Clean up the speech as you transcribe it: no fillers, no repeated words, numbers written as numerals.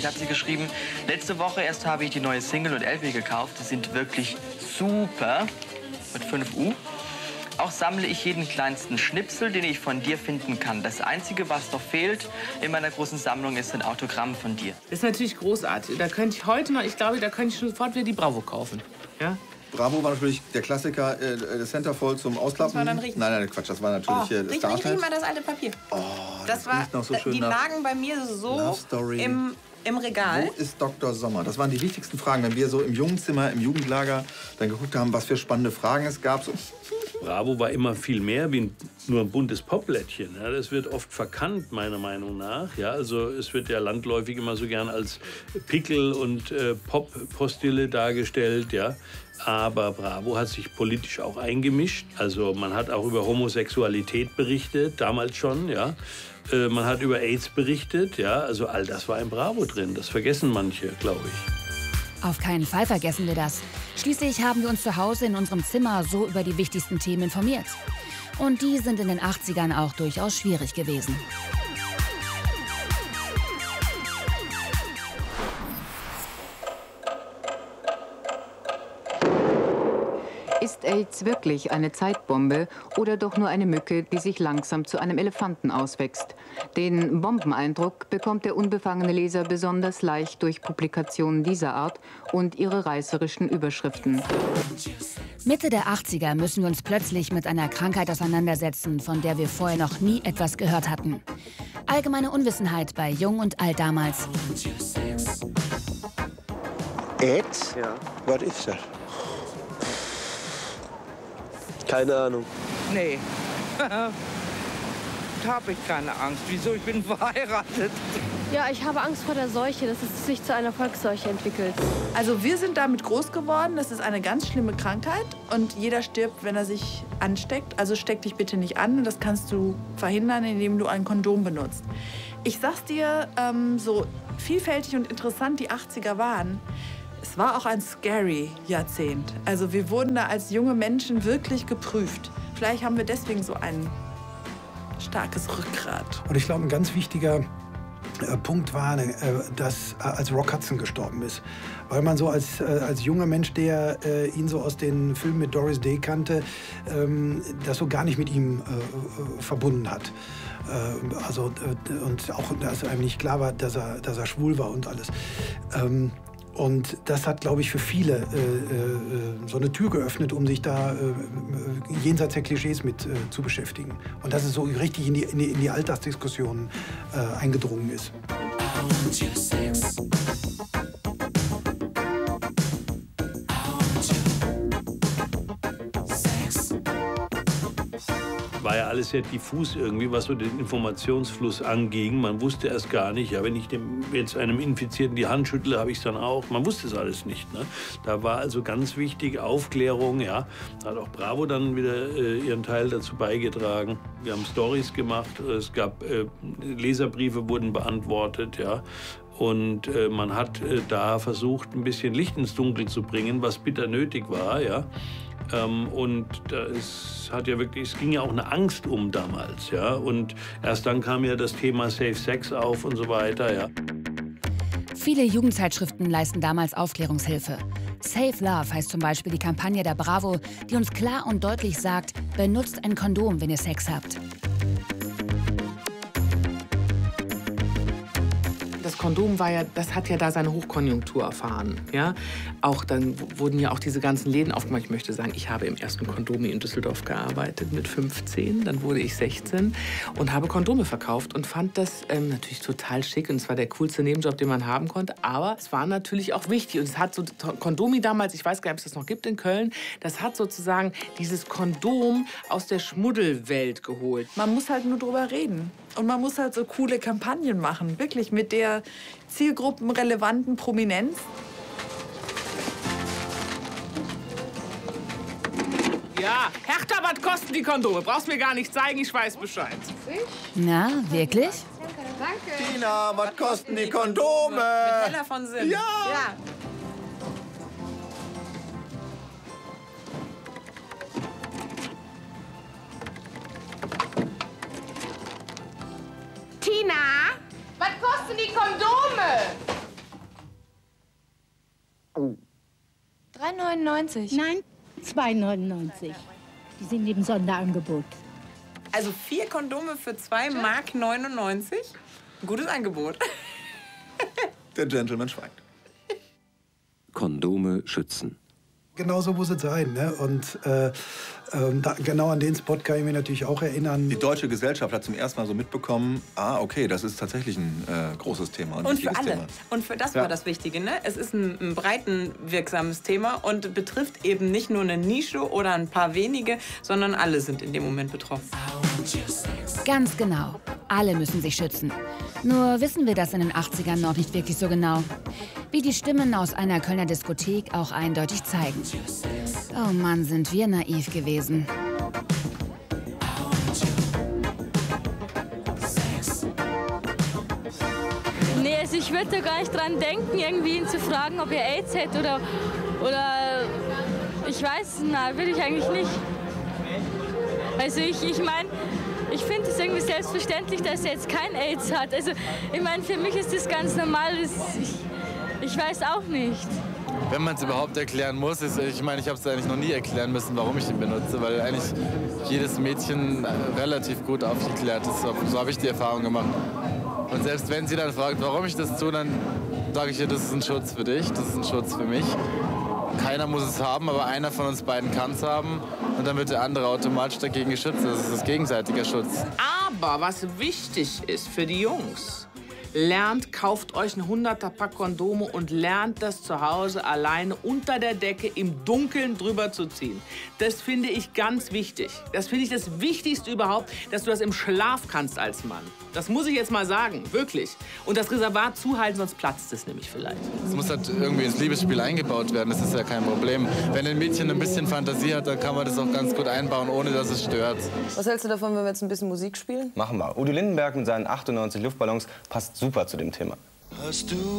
hat sie geschrieben, letzte Woche erst habe ich die neue Single und LP gekauft. Die sind wirklich super, mit 5 U. Auch sammle ich jeden kleinsten Schnipsel, den ich von dir finden kann. Das Einzige, was noch fehlt in meiner großen Sammlung, ist ein Autogramm von dir. Das ist natürlich großartig. Da könnte ich heute noch, ich glaube, da könnte ich schon sofort wieder die Bravo kaufen. Ja? Bravo war natürlich der Klassiker, das Centerfold zum Ausklappen. Das war dann richtig. Nein, Quatsch, das war natürlich riech mal das alte Papier. Oh, das war, noch so schön die lagen bei mir so im Regal. Wo ist Dr. Sommer? Das waren die wichtigsten Fragen, wenn wir so im Jugendzimmer, im Jugendlager dann geguckt haben, was für spannende Fragen es gab. So. Bravo war immer viel mehr wie nur ein buntes Popblättchen. Ja, das wird oft verkannt, meiner Meinung nach. Ja, also es wird ja landläufig immer so gern als Pickel und Pop-Postille dargestellt. Ja. Aber Bravo hat sich politisch auch eingemischt. Also man hat auch über Homosexualität berichtet, damals schon. Ja. Man hat über AIDS berichtet. Ja. Also all das war in Bravo drin. Das vergessen manche, glaube ich. Auf keinen Fall vergessen wir das. Schließlich haben wir uns zu Hause in unserem Zimmer so über die wichtigsten Themen informiert. Und die sind in den 80ern auch durchaus schwierig gewesen. Ist AIDS wirklich eine Zeitbombe oder doch nur eine Mücke, die sich langsam zu einem Elefanten auswächst? Den Bombeneindruck bekommt der unbefangene Leser besonders leicht durch Publikationen dieser Art und ihre reißerischen Überschriften. Mitte der 80er müssen wir uns plötzlich mit einer Krankheit auseinandersetzen, von der wir vorher noch nie etwas gehört hatten. Allgemeine Unwissenheit bei Jung und Alt damals. AIDS? Ja. Was ist das? Keine Ahnung. Nee. Da habe ich keine Angst. Wieso? Ich bin verheiratet. Ja, ich habe Angst vor der Seuche, dass es sich zu einer Volksseuche entwickelt. Also wir sind damit groß geworden. Das ist eine ganz schlimme Krankheit. Und jeder stirbt, wenn er sich ansteckt. Also steck dich bitte nicht an. Und das kannst du verhindern, indem du ein Kondom benutzt. Ich sag's dir, so vielfältig und interessant die 80er waren, es war auch ein scary Jahrzehnt. Also wir wurden da als junge Menschen wirklich geprüft. Vielleicht haben wir deswegen so ein starkes Rückgrat. Und ich glaube, ein ganz wichtiger Punkt war, dass als Rock Hudson gestorben ist. Weil man so als junger Mensch, der ihn so aus den Filmen mit Doris Day kannte, das so gar nicht mit ihm verbunden hat. Und auch, dass einem nicht klar war, dass er schwul war und alles. Und das hat, glaube ich, für viele so eine Tür geöffnet, um sich da jenseits der Klischees mit zu beschäftigen. Und dass es so richtig in die Alltagsdiskussionen eingedrungen ist. War ja alles sehr diffus irgendwie, was so den Informationsfluss anging. Man wusste erst gar nicht, ja, wenn ich jetzt einem Infizierten die Hand schüttle, habe ich es dann auch. Man wusste es alles nicht. Ne? Da war also ganz wichtig Aufklärung. Ja. Da hat auch Bravo dann wieder ihren Teil dazu beigetragen. Wir haben Stories gemacht, es gab Leserbriefe wurden beantwortet. Ja. Und man hat da versucht, ein bisschen Licht ins Dunkel zu bringen, was bitter nötig war. Ja. Und es ging ja auch eine Angst um damals, ja. Und erst dann kam ja das Thema Safe Sex auf und so weiter, ja. Viele Jugendzeitschriften leisten damals Aufklärungshilfe. Safe Love heißt zum Beispiel die Kampagne der Bravo, die uns klar und deutlich sagt, benutzt ein Kondom, wenn ihr Sex habt. Das Kondom das hat ja da seine Hochkonjunktur erfahren. Ja? Auch dann wurden ja auch diese ganzen Läden aufgemacht. Ich möchte sagen, ich habe im ersten Kondomi in Düsseldorf gearbeitet mit 15. Dann wurde ich 16 und habe Kondome verkauft und fand das natürlich total schick. Und es war der coolste Nebenjob, den man haben konnte. Aber es war natürlich auch wichtig. Und es hat so Kondomi damals, ich weiß gar nicht, ob es das noch gibt in Köln, das hat sozusagen dieses Kondom aus der Schmuddelwelt geholt. Man muss halt nur drüber reden. Und man muss halt so coole Kampagnen machen, wirklich mit der zielgruppenrelevanten Prominenz. Ja, Hertha, was kosten die Kondome? Brauchst mir gar nicht zeigen, ich weiß Bescheid. Na, wirklich? Danke. Tina, was kosten die Kondome? Mit Hella von Sinn. Ja. Tina, was kosten die Kondome? 3,99. Nein, 2,99. Die sind im Sonderangebot. Also 4 Kondome für 2,99 Mark. Gutes Angebot. Der Gentleman schweigt. Kondome schützen. Genau so muss es sein. Ne? Und genau an den Spot kann ich mich natürlich auch erinnern. Die deutsche Gesellschaft hat zum ersten Mal so mitbekommen, okay, das ist tatsächlich ein großes Thema. Und für alle. Thema. Und für das war das Wichtige. Ne? Es ist ein breitenwirksames Thema und betrifft eben nicht nur eine Nische oder ein paar wenige, sondern alle sind in dem Moment betroffen. Ganz genau. Alle müssen sich schützen. Nur wissen wir das in den 80ern noch nicht wirklich so genau. Wie die Stimmen aus einer Kölner Diskothek auch eindeutig zeigen. Oh Mann, sind wir naiv gewesen. Nee, also ich würde da gar nicht dran denken, irgendwie ihn zu fragen, ob er AIDS hätte oder ich weiß, na, würde ich eigentlich nicht. Also ich meine, ich finde es irgendwie selbstverständlich, dass er jetzt kein AIDS hat. Also ich meine, für mich ist das ganz normal. Ich weiß auch nicht. Wenn man es überhaupt erklären muss, ich meine, ich habe es eigentlich noch nie erklären müssen, warum ich ihn benutze, weil eigentlich jedes Mädchen relativ gut aufgeklärt ist. So habe ich die Erfahrung gemacht. Und selbst wenn sie dann fragt, warum ich das tue, dann sage ich ihr, das ist ein Schutz für dich, das ist ein Schutz für mich. Keiner muss es haben, aber einer von uns beiden kann es haben. Und dann wird der andere automatisch dagegen geschützt. Das ist das gegenseitige Schutz. Aber was wichtig ist für die Jungs, kauft euch ein 100er-Pack Kondome und lernt das zu Hause alleine unter der Decke im Dunkeln drüber zu ziehen. Das finde ich ganz wichtig. Das finde ich das Wichtigste überhaupt, dass du das im Schlaf kannst als Mann. Das muss ich jetzt mal sagen, wirklich. Und das Reservat zuhalten, sonst platzt es nämlich vielleicht. Es muss halt irgendwie ins Liebesspiel eingebaut werden, das ist ja kein Problem. Wenn ein Mädchen ein bisschen Fantasie hat, dann kann man das auch ganz gut einbauen, ohne dass es stört. Was hältst du davon, wenn wir jetzt ein bisschen Musik spielen? Machen wir. Udo Lindenberg mit seinen 98 Luftballons passt super zu dem Thema.